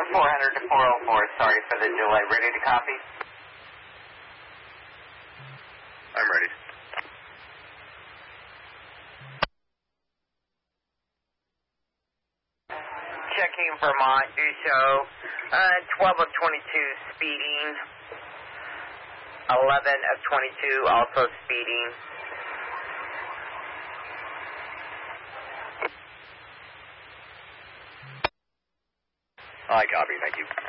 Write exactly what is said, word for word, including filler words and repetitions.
four hundred to four oh four, sorry for the delay. Ready to copy? I'm ready. Checking Vermont, do show. Uh, twelve of twenty-two speeding. eleven of twenty-two also speeding. I copy, thank you.